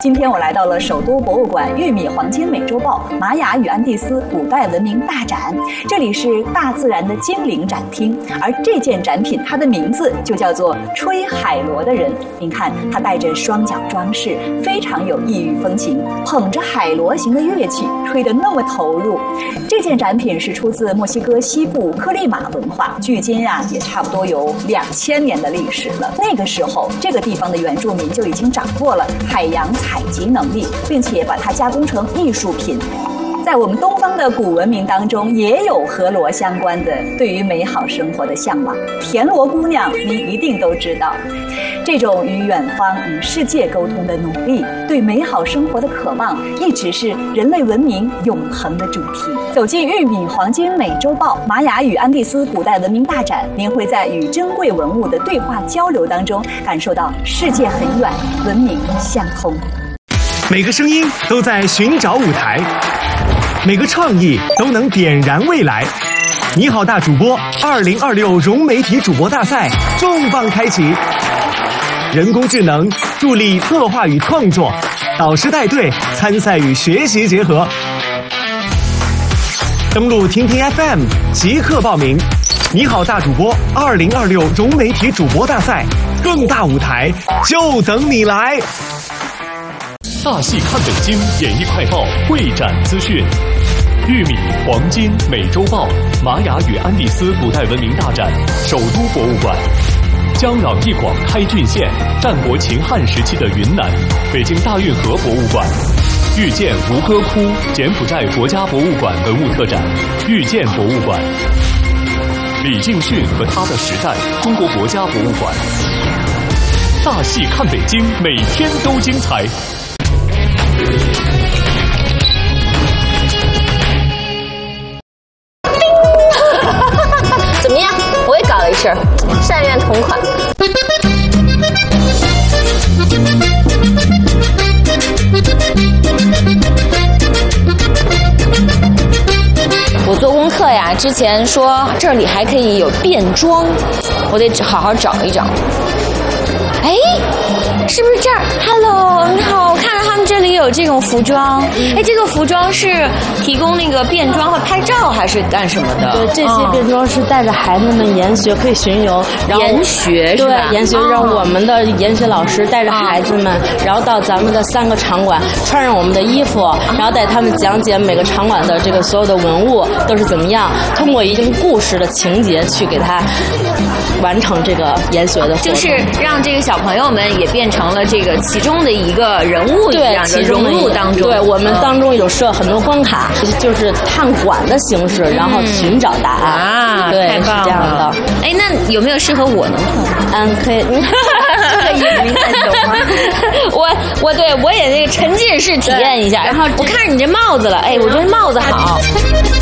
今天我来到了首都博物馆玉米黄金美洲豹玛雅与安第斯古代文明大展，这里是大自然的精灵展厅，而这件展品它的名字就叫做吹海螺的人。您看，他带着双脚装饰，非常有异域风情，捧着海螺形的乐器，吹得那么投入。这件展品是出自墨西哥西部克利马文化，距今也差不多有2000年的历史了。那个时候，这个地方的原住民就已经掌握了海洋采集能力，并且把它加工成艺术品。在我们东方的古文明当中，也有和螺相关的对于美好生活的向往。田螺姑娘，您一定都知道，这种与远方、与世界沟通的努力，对美好生活的渴望，一直是人类文明永恒的主题。走进玉米黄金美洲豹玛雅与安第斯古代文明大展，您会在与珍贵文物的对话交流当中，感受到世界很远，文明相通。 每个声音都在寻找舞台，每个创意都能点燃未来。你好，大主播2026融媒体主播大赛重磅开启，人工智能助力策划与创作，导师带队参赛与学习结合。登录听听 FM 即刻报名。你好，大主播2026融媒体主播大赛，更大舞台就等你来。 大戏看北京演艺快报会展资讯：玉米黄金美洲豹玛雅与安第斯古代文明大展首都博物馆，江壤一广开郡县战国秦汉时期的云南北京大运河博物馆，遇见吴哥窟柬埔寨国家博物馆文物特展遇见博物馆，李敬训和他的时代中国国家博物馆。大戏看北京，每天都精彩。 怎么样？我也搞了一身，善愿同款。我做功课呀，之前说这里还可以有变装，我得好好找一找。哎，是不是这儿 ？Hello， 你好，我看到他们这里有这种服装。哎，这个服装是提供那个变装和拍照，还是干什么的？ 对，这些变装是带着孩子们研学，可以巡游。然后研学是吧？ 对，研学让我们的研学老师带着孩子们，然后到咱们的3个场馆，穿上我们的衣服，然后带他们讲解每个场馆的这个所有的文物都是怎么样，通过一个故事的情节去给他完成这个研学的活动， 就是让这个小朋友们也变成了这个其中的一个人物一样的融入当中。 对，我们当中有设很多关卡，就是探馆的形式，然后寻找答案。 啊， 对， 太棒了， 是这样的。 哎，那有没有适合我能穿？ 可以。 可以，您看懂吗？我也那个沉浸式体验一下。然后我看着你这帽子了，哎，我觉得帽子好。